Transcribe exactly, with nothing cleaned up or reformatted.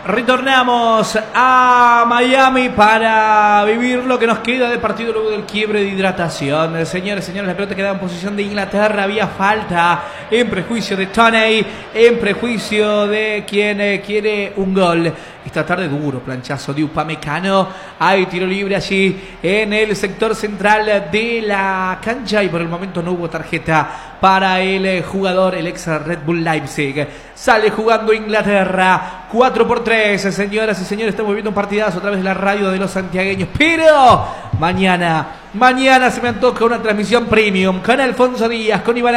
Retornamos a Miami para vivir lo que nos queda del partido luego del quiebre de hidratación. Señores, señores, la pelota quedaba en posición de Inglaterra. Había falta en prejuicio de Toney, en prejuicio de quien eh, quiere un gol. Esta tarde duro planchazo de Upamecano. Hay tiro libre allí en el sector central de la cancha y por el momento no hubo tarjeta para el jugador, el ex Red Bull Leipzig. Sale jugando Inglaterra, cuatro por tres, señoras y señores, estamos viendo un partidazo a través de la radio de los santiagueños, pero mañana, mañana se me antoja una transmisión premium con Alfonso Díaz, con Iván